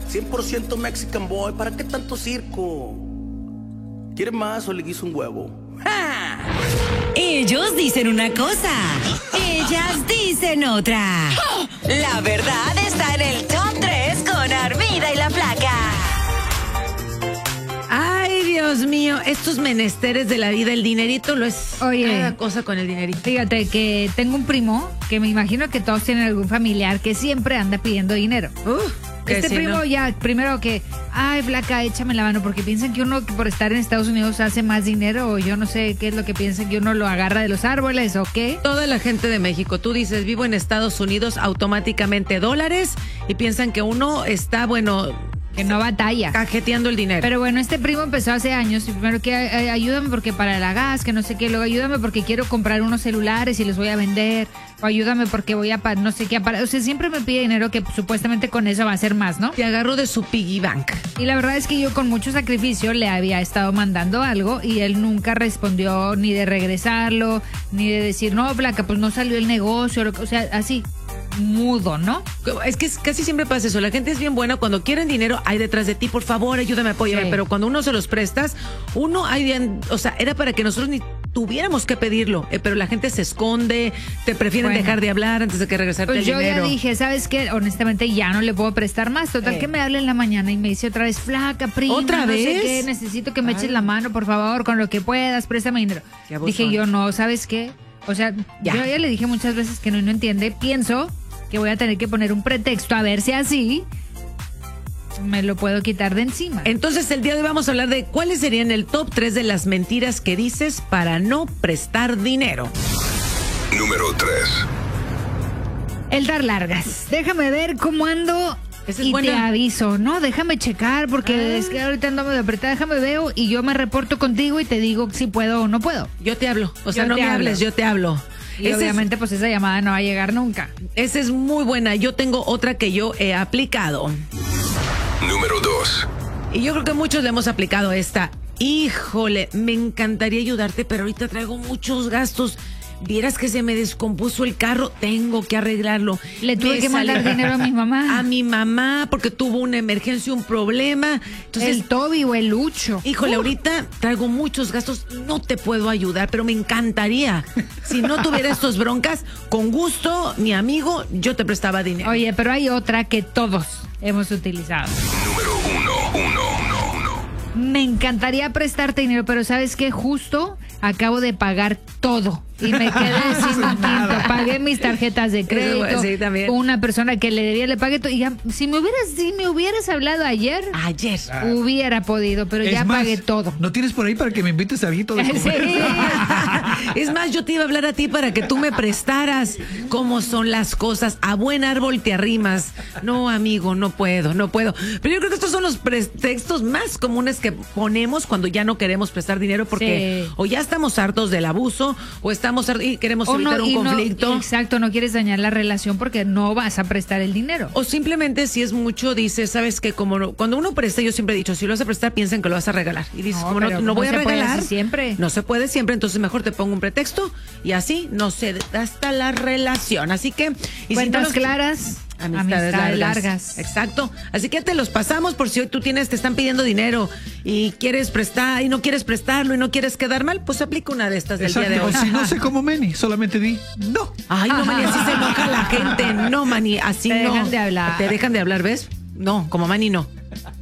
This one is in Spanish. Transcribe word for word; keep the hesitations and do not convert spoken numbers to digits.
cien por ciento Mexican boy, ¿para qué tanto circo? ¿Quieres más o le guiso un huevo? ¡Ja! Ellos dicen una cosa, ellas dicen otra. La verdad está en el top tres con Armida y la Flaca. Ay, Dios mío, estos menesteres de la vida, el dinerito lo es. Oye, cada cosa con el dinerito. Fíjate que tengo un primo que me imagino que todos tienen algún familiar que siempre anda pidiendo dinero. Uf, que Este si primo no. ya, primero que, ay, Flaca, échame la mano, porque piensan que uno por estar en Estados Unidos hace más dinero, o yo no sé qué es lo que piensan, que uno lo agarra de los árboles, o qué. Toda la gente de México, tú dices, vivo en Estados Unidos, automáticamente dólares, y piensan que uno está, bueno, Que no batalla. cajeteando el dinero. Pero bueno, este primo empezó hace años y primero que eh, ayúdame porque para la gas, que no sé qué, luego ayúdame porque quiero comprar unos celulares y los voy a vender, o ayúdame porque voy a pa- no sé qué, apara- o sea, siempre me pide dinero que supuestamente con eso va a ser más, ¿no? Te agarró de su piggy bank. Y la verdad es que yo con mucho sacrificio le había estado mandando algo y él nunca respondió ni de regresarlo, ni de decir, no, Flaca, pues no salió el negocio, o sea, así, mudo, ¿no? Es que es- casi siempre pasa eso. La gente es bien buena. Cuando quieren dinero, hay detrás de ti, por favor, ayúdame, apóyame. Sí. Pero cuando uno se los prestas, uno hay bien, o sea, era para que nosotros ni tuviéramos que pedirlo. eh, pero la gente se esconde, te prefieren Bueno. dejar de hablar antes de que regresarte Pues el yo dinero. ya dije, ¿sabes qué? Honestamente ya no le puedo prestar más. Total Eh. que me hable en la mañana y me dice otra vez, Flaca, prima, ¿Otra no sé vez? qué, necesito que me eches Ay. la mano, por favor, con lo que puedas, préstame dinero. Qué abusón. Dije yo, no, ¿sabes qué? O sea, Ya. yo ya le dije muchas veces que no, y no entiende. Pienso que voy a tener que poner un pretexto a ver si así me lo puedo quitar de encima. Entonces, el día de hoy vamos a hablar de cuáles serían el top tres de las mentiras que dices para no prestar dinero. Número tres. El dar largas. Déjame ver cómo ando Esa es y buena. te aviso, ¿no? Déjame checar porque Ah. es que ahorita ando medio apretada. Déjame veo y yo me reporto contigo y te digo si puedo o no puedo. Yo te hablo. O sea, Yo no te me hablo. hables, yo te hablo. Y Esa es- obviamente pues esa llamada no va a llegar nunca. Esa es muy buena. Yo tengo otra que yo he aplicado. Número dos. Y yo creo que muchos le hemos aplicado esta. Híjole, me encantaría ayudarte, pero ahorita traigo muchos gastos. Vieras que se me descompuso el carro, tengo que arreglarlo. Le tuve Me que mandar salió- dinero a mi mamá. A mi mamá, porque tuvo una emergencia, un problema. Entonces, el Toby o el Lucho. híjole, Uh, ahorita traigo muchos gastos, no te puedo ayudar, pero me encantaría. Si no tuviera estos broncas, con gusto, mi amigo, yo te prestaba dinero. Oye, pero hay otra que todos hemos utilizado. Número uno. Uno, uno, uno. Me encantaría prestarte dinero, pero ¿sabes qué? Justo acabo de pagar todo y me quedé sin un quinto. Pagué mis tarjetas de crédito. Sí, también. Una persona que le debía le pagué todo. Y ya, si me hubieras, si me hubieras hablado ayer, Ayer. hubiera podido, pero Es ya más, pagué todo. ¿No tienes por ahí para que me invites a algo de comer? Sí. Es más, yo te iba a hablar a ti para que tú me prestaras cómo son las cosas. A buen árbol te arrimas. No, amigo, no puedo, no puedo. Pero yo creo que estos son los pretextos más comunes que ponemos cuando ya no queremos prestar dinero porque Sí. o ya estamos hartos del abuso o estamos hartos y queremos O evitar no, un y no- conflicto. exacto, no quieres dañar la relación porque no vas a prestar el dinero. O simplemente si es mucho, dices, sabes que como no- cuando uno presta, yo siempre he dicho, si lo vas a prestar, piensan que lo vas a regalar. Y dices, No, como no, pero no no voy a se puede regalar. así siempre. No se puede siempre, entonces mejor te pongo un pretexto y así no se hasta la relación. Así que... y si Cuentas no nos- claras, Amistades, amistades largas. largas. Exacto. Así que te los pasamos por si hoy tú tienes, te están pidiendo dinero y quieres prestar y no quieres prestarlo y no quieres quedar mal, pues aplica una de estas del día de Exacto. hoy. O si no sé cómo Meni, solamente di no. Ay, no, Mani, así se enoja la gente. No, Mani, así Te no. dejan de hablar. Te dejan de hablar, ¿ves? No, como Mani no.